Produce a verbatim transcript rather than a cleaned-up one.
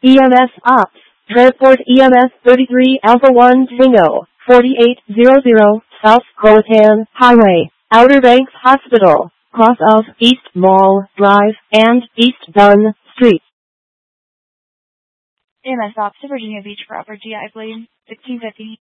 E M S Ops. Transport E M S thirty-three Alpha one Tango, forty-eight hundred South Croatan Highway, Outer Banks Hospital, cross of East Mall Drive and East Dunn Street. E M S Ops to Virginia Beach proper G I Blade, sixteen fifty.